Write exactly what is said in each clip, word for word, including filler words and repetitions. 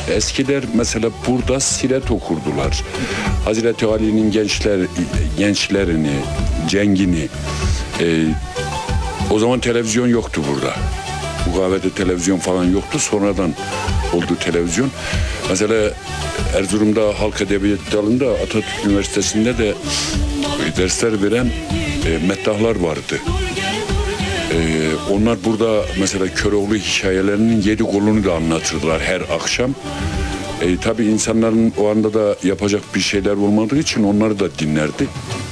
Eskiler mesela burada siret okurdular. Hazreti Ali'nin gençler gençlerini, cengini. E, o zaman televizyon yoktu burada. Bu kahvede televizyon falan yoktu. Sonradan oldu televizyon. Mesela Erzurum'da Halk Edebiyatı dalında Atatürk Üniversitesi'nde de dersler veren e, meddahlar vardı. E, onlar burada mesela Köroğlu hikayelerinin yedi kolunu da anlatırdılar her akşam. E, tabii insanların o anda da yapacak bir şeyler olmadığı için onları da dinlerdi.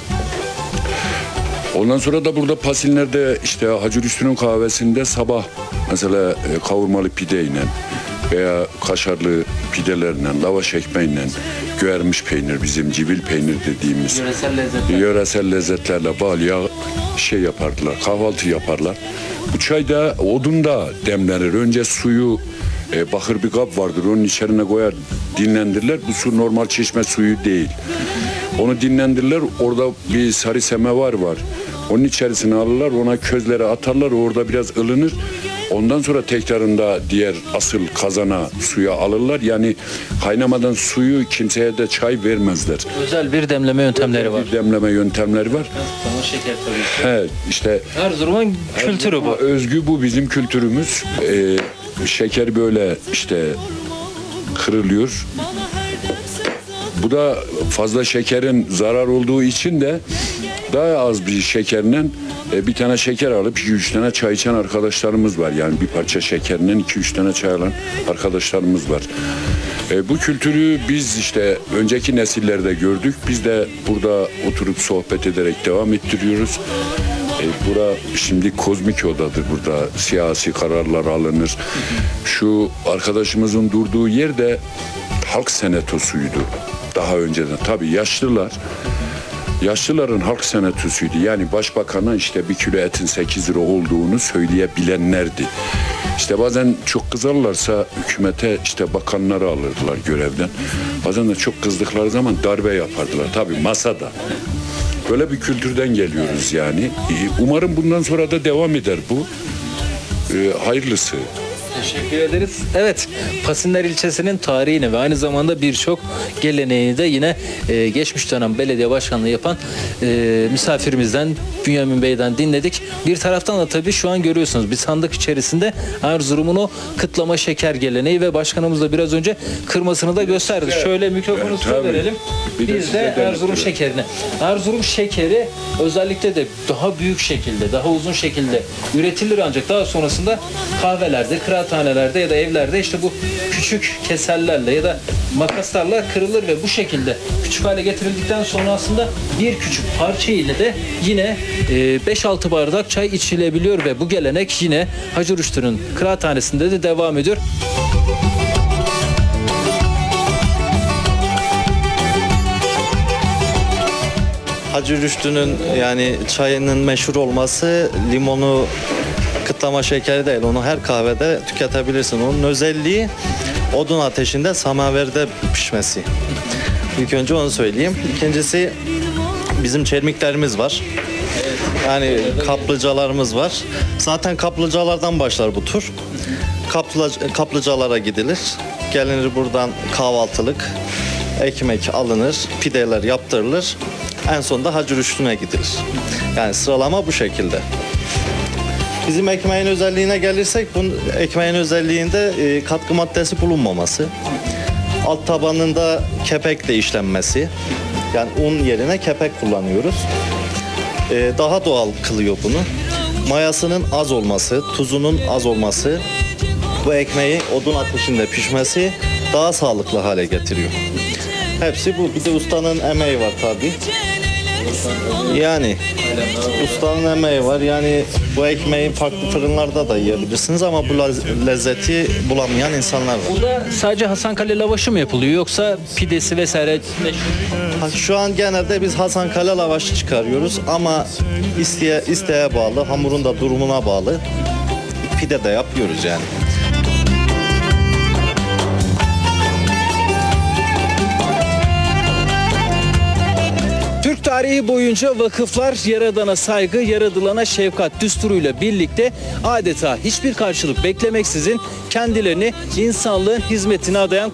Ondan sonra da burada Pasinler'de işte Hacı Rüstü'nün kahvesinde sabah mesela e, kavurmalı pideyle veya kaşarlı pidelerle, lavaş ekmeğiyle, göğermiş peynir, bizim cibil peynir dediğimiz Yöresel lezzetler. yöresel lezzetlerle bal yağ şey yapardılar, kahvaltı yaparlar. Bu çay da odunda demlenir. Önce suyu e, bakır bir kap vardır, onun içine koyar, dinlendirirler. Bu su normal çeşme suyu değil. Onu dinlendirirler, orada bir sarı semevar var. Onun içerisine alırlar, ona közleri atarlar, orada biraz ılınır. Ondan sonra tekrarında diğer asıl kazana suya alırlar. Yani kaynamadan suyu kimseye de çay vermezler. Özel bir demleme yöntemleri var. Bir demleme yöntemleri var. Tamam, şeker tabii. He, işte Erzurum'un kültürü bu. özgü bu bizim kültürümüz. Ee, şeker böyle işte kırılıyor. Bu da fazla şekerin zarar olduğu için de daha az bir şekerle e, bir tane şeker alıp iki üç tane çay içen arkadaşlarımız var. Yani bir parça şekerle iki üç tane çay alan arkadaşlarımız var. E, bu kültürü biz işte önceki nesillerde gördük. Biz de burada oturup sohbet ederek devam ettiriyoruz. E, bura şimdi kozmik odadır, burada siyasi kararlar alınır. Şu arkadaşımızın durduğu yer de halk senatosuydu daha önceden. Tabii yaşlılar, yaşlıların halk senatosuydu. Yani başbakana işte bir kilo etin sekiz lira olduğunu söyleyebilenlerdi. İşte bazen çok kızarlarsa hükümete işte bakanları alırdılar görevden. Bazen de çok kızdıkları zaman darbe yapardılar. Tabii masada. Böyle bir kültürden geliyoruz yani. Umarım bundan sonra da devam eder bu. Ee, hayırlısı. Teşekkür ederiz. Evet, Pasinler ilçesinin tarihini ve aynı zamanda birçok geleneğini de yine e, geçmiş dönem belediye başkanlığı yapan e, misafirimizden, Bünyamin Bey'den dinledik. Bir taraftan da tabii şu an görüyorsunuz bir sandık içerisinde Erzurum'un o kıtlama şeker geleneği ve başkanımız da biraz önce kırmasını da gösterdi. Şöyle mikrofonu Evet, size tabii. verelim. Bir de Biz size de denettirelim. Erzurum şekerini. Erzurum şekeri özellikle de daha büyük şekilde, daha uzun şekilde üretilir ancak daha sonrasında kahvelerde, kıraathanelerde ya da evlerde işte bu küçük keserlerle ya da makaslarla kırılır ve bu şekilde küçük hale getirildikten sonra aslında bir küçük parça ile de yine beş altı bardak çay içilebiliyor ve bu gelenek yine Hacı Rüştü'nün kıraathanesinde de devam ediyor. Hacı Rüştü'nün yani çayının meşhur olması limonu kıtlama şekeri değil. Onu her kahvede tüketebilirsin. Onun özelliği odun ateşinde samaverde pişmesi. İlk önce onu söyleyeyim. İkincisi bizim çermiklerimiz var. Yani kaplıcalarımız var. Zaten kaplıcalardan başlar bu tur. Kaplı, kaplıcalara gidilir. Gelinir buradan kahvaltılık ekmek alınır, pideler yaptırılır. En sonunda Hacı Rüştü'ne gidilir. Yani sıralama bu şekilde. Bizim ekmeğin özelliğine gelirsek, bu ekmeğin özelliğinde e, katkı maddesi bulunmaması. Alt tabanında kepekle işlenmesi. Yani un yerine kepek kullanıyoruz. E, daha doğal kılıyor bunu. Mayasının az olması, tuzunun az olması, bu ekmeği odun ateşinde pişmesi daha sağlıklı hale getiriyor. Hepsi bu. Bir de ustanın emeği var tabii. Yani ustanın emeği var. Yani bu ekmeği farklı fırınlarda da yiyebilirsiniz ama bu lezzeti bulamayan insanlar var. Burada sadece Hasankale lavaşı mı yapılıyor yoksa pidesi vesaire? Şu an genelde biz Hasankale lavaşı çıkarıyoruz ama isteye, isteğe bağlı, hamurun da durumuna bağlı pide de yapıyoruz yani. Türk tarihi boyunca vakıflar yaradana saygı, yaradılana şefkat düsturuyla birlikte adeta hiçbir karşılık beklemeksizin kendilerini insanlığın hizmetine adayan